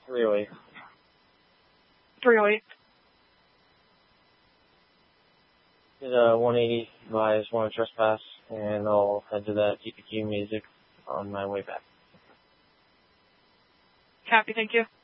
308. 308. Did 180 advise one trespass, and I'll head to that TPQ music on my way back. Copy, thank you.